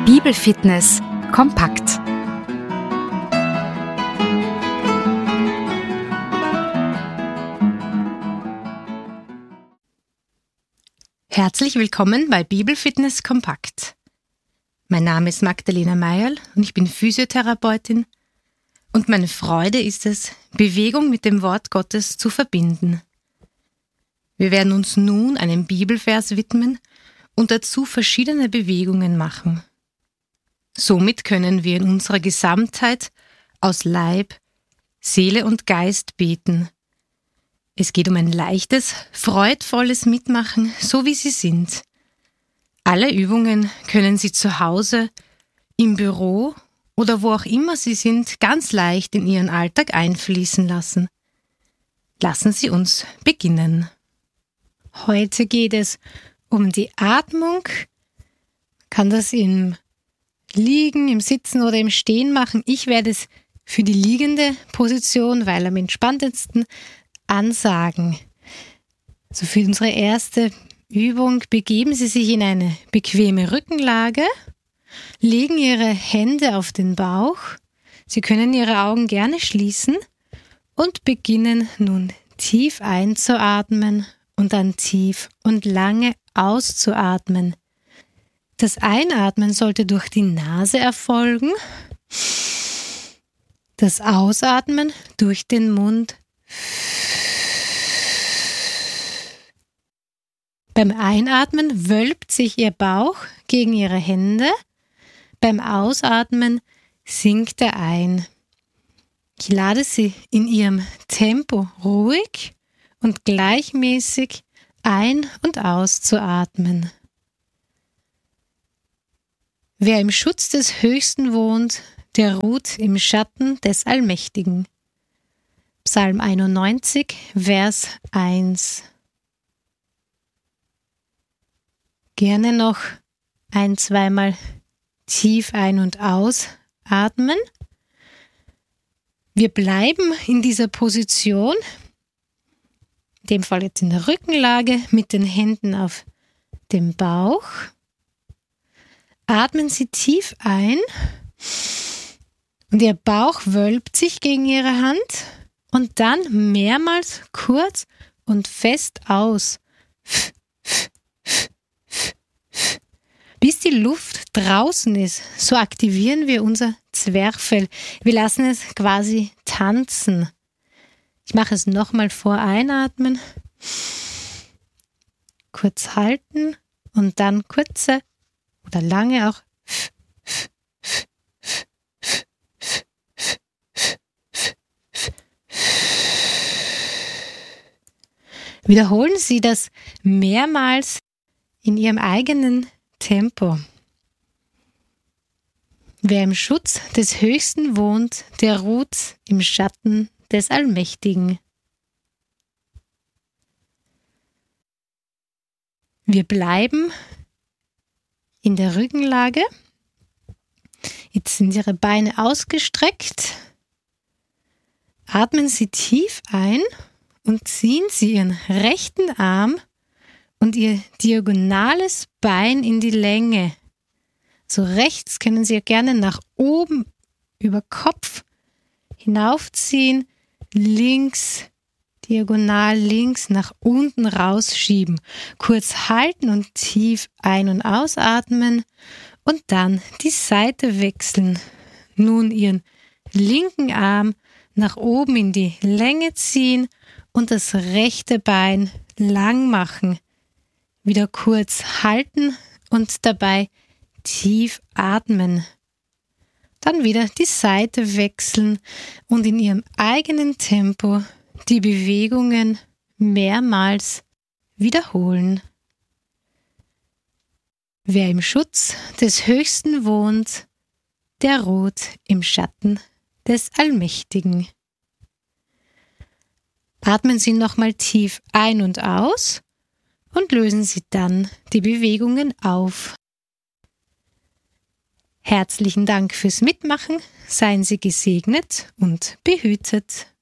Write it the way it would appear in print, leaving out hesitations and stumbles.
Bibelfitness kompakt. Herzlich willkommen bei Bibelfitness kompakt. Mein Name ist Magdalena Meierl und ich bin Physiotherapeutin und meine Freude ist es, Bewegung mit dem Wort Gottes zu verbinden. Wir werden uns nun einem Bibelvers widmen und dazu verschiedene Bewegungen machen. Somit können wir in unserer Gesamtheit aus Leib, Seele und Geist beten. Es geht um ein leichtes, freudvolles Mitmachen, so wie Sie sind. Alle Übungen können Sie zu Hause, im Büro oder wo auch immer Sie sind, ganz leicht in Ihren Alltag einfließen lassen. Lassen Sie uns beginnen. Heute geht es um die Atmung. Man kann das im Liegen, im Sitzen oder im Stehen machen. Ich werde es für die liegende Position, weil am entspanntesten, ansagen. Also für unsere erste Übung begeben Sie sich in eine bequeme Rückenlage, legen Ihre Hände auf den Bauch. Sie können Ihre Augen gerne schließen und beginnen nun tief einzuatmen und dann tief und lange auszuatmen. Das Einatmen sollte durch die Nase erfolgen, das Ausatmen durch den Mund. Beim Einatmen wölbt sich Ihr Bauch gegen Ihre Hände, beim Ausatmen sinkt er ein. Ich lade Sie in Ihrem Tempo ruhig und gleichmäßig ein- und auszuatmen. Wer im Schutz des Höchsten wohnt, der ruht im Schatten des Allmächtigen. Psalm 91, Vers 1. Gerne noch zweimal tief ein- und ausatmen. Wir bleiben in dieser Position, in dem Fall jetzt in der Rückenlage, mit den Händen auf dem Bauch. Atmen Sie tief ein und Ihr Bauch wölbt sich gegen Ihre Hand und dann mehrmals kurz und fest aus. Bis die Luft draußen ist, so aktivieren wir unser Zwerchfell. Wir lassen es quasi tanzen. Ich mache es nochmal vor Einatmen. Kurz halten und dann kurze oder lange auch. Wiederholen Sie das mehrmals in Ihrem eigenen Tempo. Wer im Schutz des Höchsten wohnt, der ruht im Schatten des Allmächtigen. Wir bleiben in der Rückenlage. Jetzt sind Ihre Beine ausgestreckt. Atmen Sie tief ein und ziehen Sie Ihren rechten Arm und Ihr diagonales Bein in die Länge. So rechts können Sie gerne nach oben über Kopf hinaufziehen, links, diagonal links nach unten rausschieben. Kurz halten und tief ein- und ausatmen und dann die Seite wechseln. Nun Ihren linken Arm nach oben in die Länge ziehen und das rechte Bein lang machen. Wieder kurz halten und dabei tief atmen. Dann wieder die Seite wechseln und in Ihrem eigenen Tempo die Bewegungen mehrmals wiederholen. Wer im Schutz des Höchsten wohnt, der ruht im Schatten des Allmächtigen. Atmen Sie nochmal tief ein und aus und lösen Sie dann die Bewegungen auf. Herzlichen Dank fürs Mitmachen, seien Sie gesegnet und behütet.